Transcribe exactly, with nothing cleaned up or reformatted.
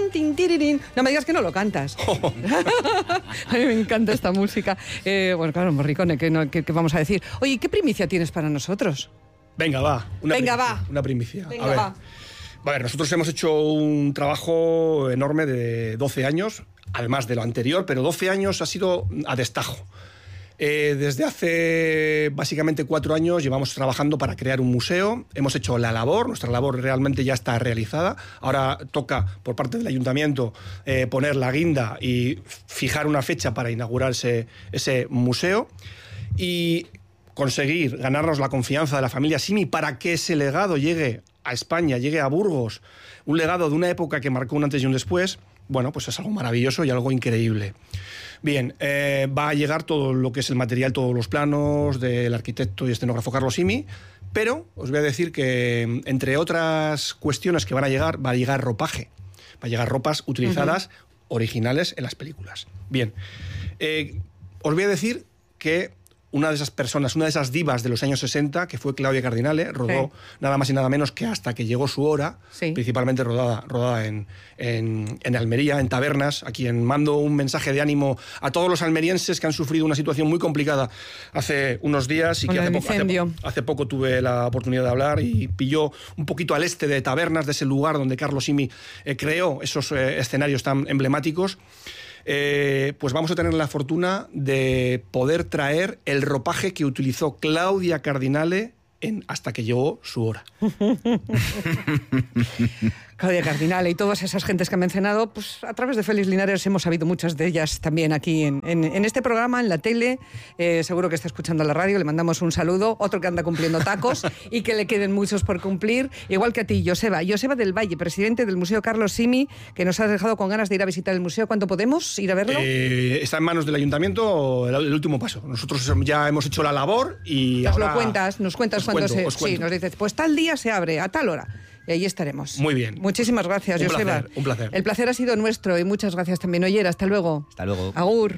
tin, tin, tirirín. No me digas que no lo cantas. Oh. A mí me encanta esta música. Eh, bueno, claro, Morricone, ¿qué, no, qué, ¿qué vamos a decir? Oye, ¿qué primicia tienes para nosotros? Venga, va. Una Venga, primicia, va. Una primicia. Venga, a ver. va. A ver, nosotros hemos hecho un trabajo enorme de doce años, además de lo anterior, pero doce años ha sido a destajo. Eh, desde hace básicamente cuatro años llevamos trabajando para crear un museo. Hemos hecho la labor, nuestra labor realmente ya está realizada. Ahora toca, por parte del ayuntamiento, eh, poner la guinda y fijar una fecha para inaugurar ese, ese museo y conseguir ganarnos la confianza de la familia Simi para que ese legado llegue a España, llegue a Burgos, un legado de una época que marcó un antes y un después. Bueno, pues es algo maravilloso y algo increíble. Bien, eh, va a llegar todo lo que es el material, todos los planos del arquitecto y escenógrafo Carlos Simi, pero os voy a decir que, entre otras cuestiones que van a llegar, va a llegar ropaje, va a llegar ropas utilizadas, uh-huh. originales en las películas. Bien, eh, os voy a decir que una de esas personas, una de esas divas de los años sesenta, que fue Claudia Cardinale, rodó sí. nada más y nada menos que Hasta que llegó su hora, sí. principalmente rodada, rodada en, en, en Almería, en tabernas, a quien mando un mensaje de ánimo a todos los almerienses que han sufrido una situación muy complicada hace unos días y Con que hace, po- hace, hace poco tuve la oportunidad de hablar y pilló un poquito al este de tabernas, de ese lugar donde Carlos Simi eh, creó esos eh, escenarios tan emblemáticos. Eh, pues vamos a tener la fortuna de poder traer el ropaje que utilizó Claudia Cardinale en Hasta que llegó su hora. Claudia Cardinale y todas esas gentes que han mencionado, pues a través de Félix Linares hemos sabido muchas de ellas también aquí en, en, en este programa, en la tele. Eh, seguro que está escuchando la radio, le mandamos un saludo. Otro que anda cumpliendo tacos y que le queden muchos por cumplir. Igual que a ti, Joseba. Joseba del Valle, presidente del Museo Carlos Simi, que nos has dejado con ganas de ir a visitar el museo. ¿Cuándo podemos ir a verlo? Eh, está en manos del ayuntamiento el, el último paso. Nosotros ya hemos hecho la labor y nos ahora... lo cuentas, nos cuentas cuando cuento, se... Sí, nos dices, pues tal día se abre, a tal hora. Y ahí estaremos. Muy bien. Muchísimas gracias, un Joseba. Placer, un placer. El placer ha sido nuestro y muchas gracias también. Oyer, hasta luego. Hasta luego. Agur.